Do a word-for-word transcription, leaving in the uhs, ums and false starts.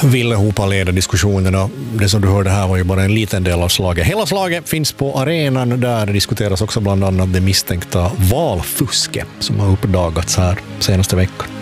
Ville Hopa leda diskussionerna. Det som du hörde här var ju bara en liten del av slaget. Hela slaget finns på arenan. Där diskuteras också bland annat det misstänkta valfusket som har uppdagats här senaste veckan.